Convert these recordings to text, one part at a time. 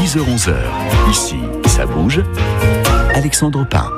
10h-11h. Ici, ça bouge. Alexandre Pain.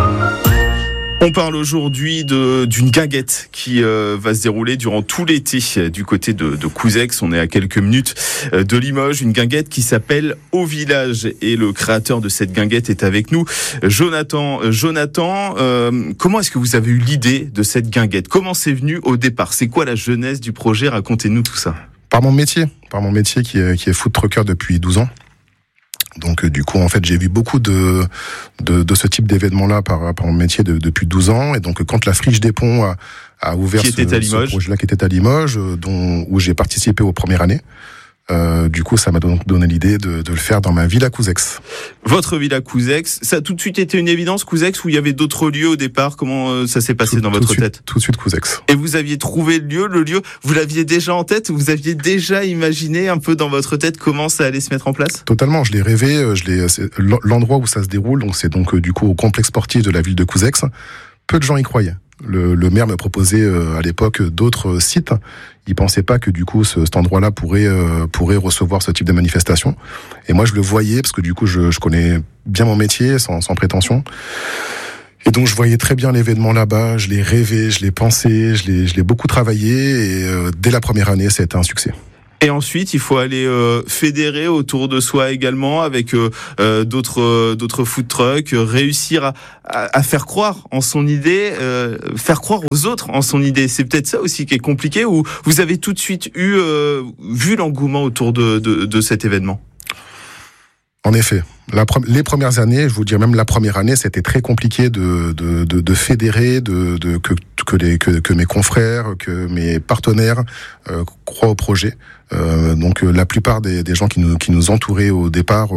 On parle aujourd'hui d'une guinguette qui va se dérouler durant tout l'été du côté de Couzex. On est à quelques minutes de Limoges. Une guinguette qui s'appelle Au Village. Et le créateur de cette guinguette est avec nous, Jonathan. Jonathan, comment est-ce que vous avez eu l'idée de cette guinguette ? Comment c'est venu au départ ? C'est quoi la genèse du projet ? Racontez-nous tout ça. Par mon métier qui est food trucker depuis 12 ans. Donc du coup en fait j'ai vu beaucoup de ce type d'événements-là par mon métier depuis 12 ans, et donc quand la Friche des Ponts a ouvert ce projet-là qui était à Limoges, où j'ai participé aux premières années, du coup ça m'a donc donné l'idée de le faire dans ma ville à Couzex. Votre ville à Couzex, ça a tout de suite été une évidence, Couzex, ou il y avait d'autres lieux au départ ? Comment ça s'est passé dans votre tête ? Tout de suite Couzex. Et vous aviez trouvé le lieu, vous l'aviez déjà en tête ? Vous aviez déjà imaginé un peu dans votre tête comment ça allait se mettre en place ? Totalement, je l'ai rêvé, c'est l'endroit où ça se déroule, donc c'est donc du coup au complexe sportif de la ville de Couzex. Peu de gens y croyaient. Le maire me proposait à l'époque d'autres sites. Il pensait pas que du coup cet endroit-là pourrait recevoir ce type de manifestation. Et moi je le voyais parce que du coup je connais bien mon métier sans prétention. Et donc je voyais très bien l'événement là-bas. Je l'ai rêvé, je l'ai pensé, je l'ai beaucoup travaillé. Et dès la première année, ça a été un succès. Et ensuite, il faut aller fédérer autour de soi également avec d'autres food trucks, réussir à faire croire en son idée, faire croire aux autres en son idée. C'est peut-être ça aussi qui est compliqué, ou vous avez tout de suite vu l'engouement autour de cet événement ? En effet, les premières années, je vous dirais même la première année, c'était très compliqué de fédérer, que mes confrères, que mes partenaires croient au projet. Donc la plupart des gens qui nous entouraient au départ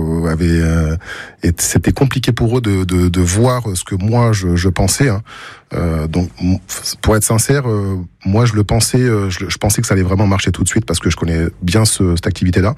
c'était compliqué pour eux de voir ce que moi je pensais. Donc pour être sincère, moi je le pensais, je pensais que ça allait vraiment marcher tout de suite parce que je connais bien cette activité-là.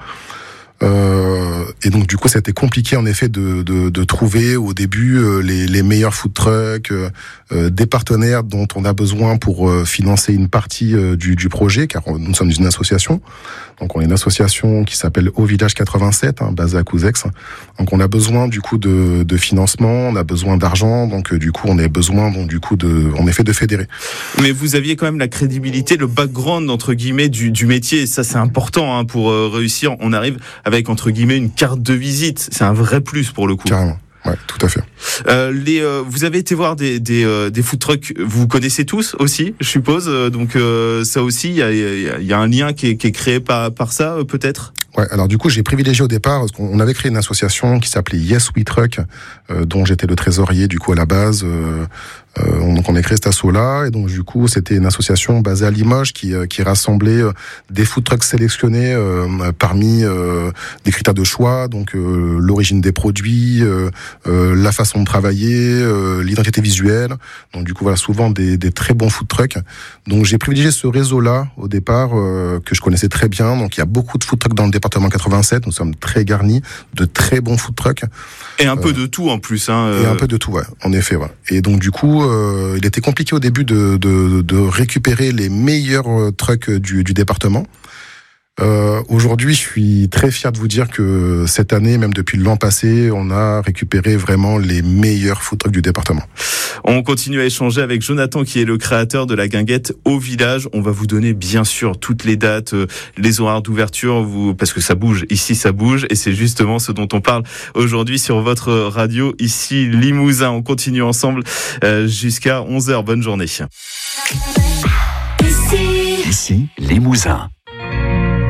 Et donc du coup c'était compliqué en effet de trouver au début les meilleurs food trucks, des partenaires dont on a besoin pour financer une partie du projet, car nous sommes une association. Donc on est une association qui s'appelle Au Village 87, basée à Couzex. Donc on a besoin du coup de financement, on a besoin d'argent, donc du coup on a besoin en effet de fédérer. Mais vous aviez quand même la crédibilité, le background entre guillemets du métier, et ça c'est important pour réussir. On arrive avec entre guillemets une carte de visite, c'est un vrai plus pour le coup. Carrément. Ouais, tout à fait. Vous avez été voir des food trucks, vous connaissez tous aussi, je suppose. Donc ça aussi, il y a un lien qui est créé par ça, peut-être. Ouais, alors du coup, j'ai privilégié au départ parce qu'on avait créé une association qui s'appelait Yes We Truck, dont j'étais le trésorier du coup à la base. Donc on a créé cet asso-là, et donc du coup c'était une association basée à Limoges qui rassemblait des food trucks sélectionnés parmi des critères de choix, donc l'origine des produits, la façon de travailler, l'identité visuelle. Donc du coup voilà, souvent des très bons food trucks. Donc j'ai privilégié ce réseau-là au départ que je connaissais très bien. Donc il y a beaucoup de food trucks dans le département 87. Nous sommes très garnis de très bons food trucks. Et un peu de tout en plus. Et un peu de tout, ouais, en effet. Ouais. Et donc du coup, il était compliqué au début de récupérer les meilleurs trucks du département. Aujourd'hui, je suis très fier de vous dire que cette année, même depuis l'an passé, on a récupéré vraiment les meilleurs food trucks du département. On continue à échanger avec Jonathan, qui est le créateur de la guinguette Au Village. On va vous donner bien sûr toutes les dates, les horaires d'ouverture, parce que ça bouge. Ici, ça bouge, et c'est justement ce dont on parle aujourd'hui sur votre radio ici Limousin. On continue ensemble jusqu'à 11h. Bonne journée. Ici Limousin.